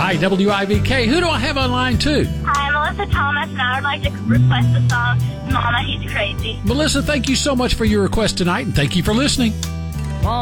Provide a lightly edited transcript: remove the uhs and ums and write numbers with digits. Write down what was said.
Hi, WIVK. Who do I have on line two? Hi, Melissa Thomas, and I would like to request the song Mama, He's Crazy. Melissa, thank you so much for your request tonight, and thank you for listening.